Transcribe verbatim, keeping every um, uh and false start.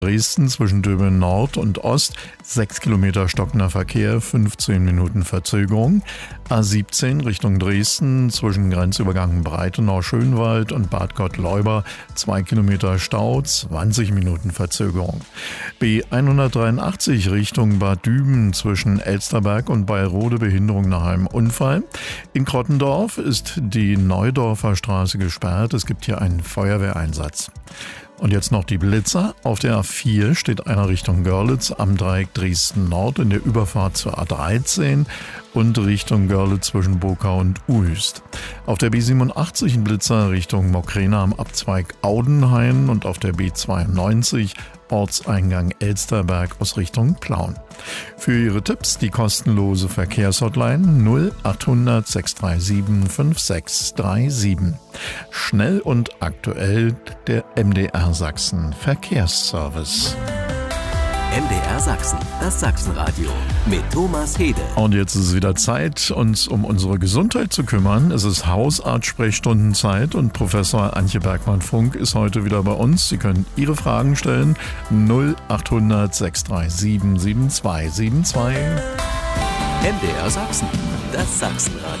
Dresden zwischen Döbeln Nord und Ost, sechs Kilometer stockender Verkehr, fünfzehn Minuten Verzögerung. A siebzehn Richtung Dresden zwischen Grenzübergang Breitenau-Schönwald und Bad Gottleuba, zwei Kilometer Stau, zwanzig Minuten Verzögerung. B hundertdreiundachtzig Richtung Bad Düben zwischen Elsterberg und Beilrode, Behinderung nach einem Unfall. In Krottendorf ist die Neudorfer Straße gesperrt, es gibt hier einen Feuerwehreinsatz. Und jetzt noch die Blitzer. Auf der A vier steht einer Richtung Görlitz am Dreieck Dresden Nord in der Überfahrt zur A dreizehn und Richtung Görlitz zwischen Bokau und Uhyst. Auf der B siebenundachtzig ein Blitzer Richtung Mokrena am Abzweig Audenhain und auf der B zweiundneunzig Ortseingang Elsterberg aus Richtung Plauen. Für Ihre Tipps die kostenlose Verkehrshotline null achthundert sechs drei sieben fünf sechs drei sieben. Schnell und aktuell der M D R Sachsen Verkehrsservice. M D R Sachsen, das Sachsenradio mit Thomas Hede. Und jetzt ist es wieder Zeit, uns um unsere Gesundheit zu kümmern. Es ist Hausarzt-Sprechstundenzeit und Professor Antje Bergmann-Funk ist heute wieder bei uns. Sie können Ihre Fragen stellen. null achthundert sechs drei sieben sieben zwei sieben zwei. M D R Sachsen, das Sachsenradio.